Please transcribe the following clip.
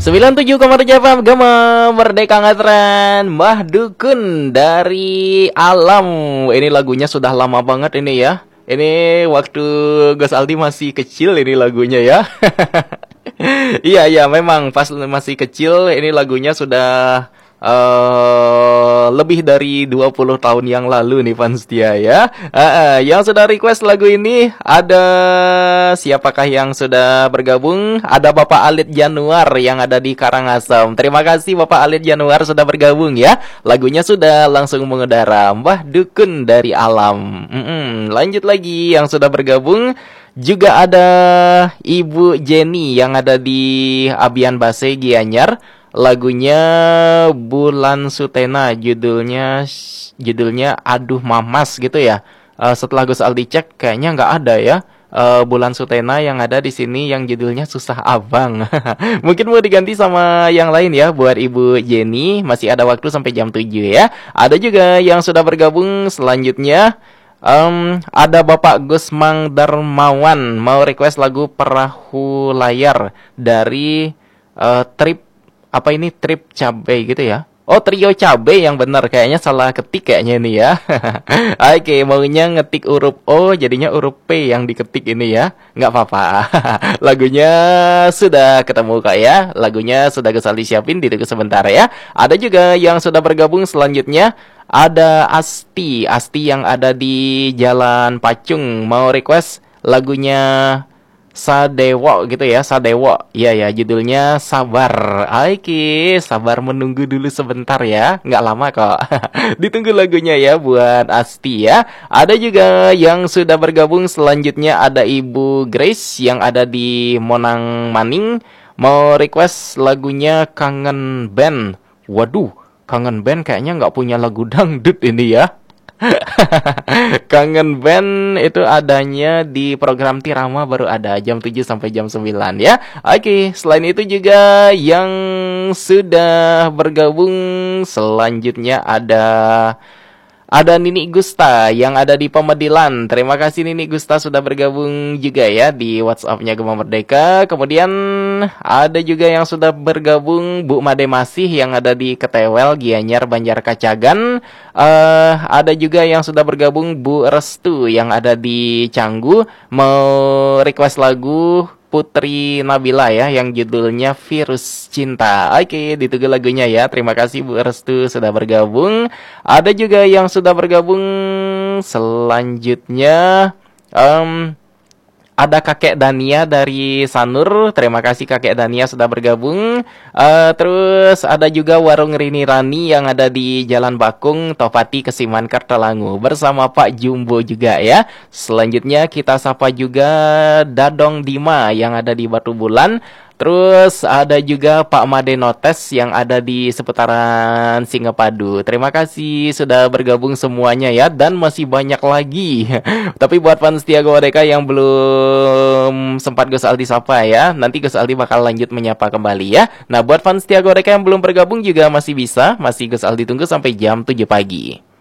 97,7 FM Gema Merdeka Ngatren Mbah Dukun dari Alam. Ini lagunya sudah lama banget ini ya. Ini waktu Gus Aldi masih kecil ini lagunya ya. Iya memang pas masih kecil ini lagunya sudah lebih dari 20 tahun yang lalu nih fans setia ya. Yang sudah request lagu ini ada siapakah yang sudah bergabung? Ada Bapak Alit Januar yang ada di Karangasem. Terima kasih Bapak Alit Januar sudah bergabung ya. Lagunya sudah langsung mengudara. Mbah Dukun dari Alam. Lanjut lagi yang sudah bergabung. Juga ada Ibu Jenny yang ada di Abian Base Gianyar. Lagunya Bulan Sutena, judulnya Aduh Mamas gitu ya. Setelah Gus Aldi cek kayaknya nggak ada ya. Bulan Sutena yang ada di sini yang judulnya Susah Abang. Mungkin mau diganti sama yang lain ya buat Ibu Jenny. Masih ada waktu sampai jam 7 ya. Ada juga yang sudah bergabung selanjutnya. Ada Bapak Gus Mang Darmawan mau request lagu Perahu Layar dari Trip Cabai gitu ya. Oh, Trio Cabai yang benar, kayaknya salah ketik kayaknya ini ya. Oke, maunya ngetik huruf O jadinya huruf P yang diketik ini ya. Nggak apa-apa. Lagunya sudah ketemu kak ya. Lagunya sudah Gus Aldi siapin, ditunggu sebentar ya. Ada juga yang sudah bergabung selanjutnya. Ada Asti yang ada di Jalan Pacung mau request lagunya Sadewo gitu ya, Sadewo. Iya, judulnya Sabar. Oke, sabar menunggu dulu sebentar ya. Nggak lama kok. Ditunggu lagunya ya buat Asti ya. Ada juga yang sudah bergabung selanjutnya ada Ibu Grace yang ada di Monang Maning. Mau request lagunya Kangen Band. Waduh, Kangen Band kayaknya nggak punya lagu dangdut ini ya. Kangen Band itu adanya di program Tirama baru ada jam 7 sampai jam 9 ya. Oke, selain itu juga yang sudah bergabung selanjutnya ada Nini Gusta yang ada di Pemedilan. Terima kasih Nini Gusta sudah bergabung juga ya di WhatsApp-nya Gema Merdeka. Kemudian ada juga yang sudah bergabung Bu Made Masih yang ada di Ketewel, Gianyar, Banjar Kacagan. Ada juga yang sudah bergabung Bu Restu yang ada di Canggu mau request lagu Putri Nabila ya yang judulnya Virus Cinta. Oke, ditunggu lagunya ya. Terima kasih Bu Restu sudah bergabung. Ada juga yang sudah bergabung selanjutnya ada Kakek Dania dari Sanur. Terima kasih Kakek Dania sudah bergabung. Terus ada juga Warung Rini Rani yang ada di Jalan Bakung, Topati, Kesiman, Kartalangu bersama Pak Jumbo juga ya. Selanjutnya kita sapa juga Dadong Dima yang ada di Batu Bulan. Terus ada juga Pak Made Notes yang ada di seputaran Singapadu. Terima kasih sudah bergabung semuanya ya. Dan masih banyak lagi. Tapi buat fans setia Merdeka yang belum sempat Gus Aldi sapa ya, nanti Gus Aldi bakal lanjut menyapa kembali ya. Nah buat fans setia Merdeka yang belum bergabung juga masih bisa. Masih Gus Aldi tunggu sampai jam 7 pagi.